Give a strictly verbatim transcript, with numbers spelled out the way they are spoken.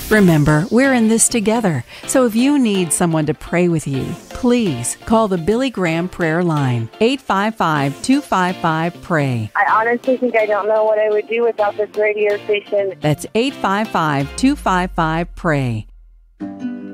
Remember, we're in this together. So if you need someone to pray with you, please call the Billy Graham Prayer Line, eight five five, two five five, P R A Y. I honestly think I don't know what I would do without this radio station. That's eight five five, two five five, P R A Y.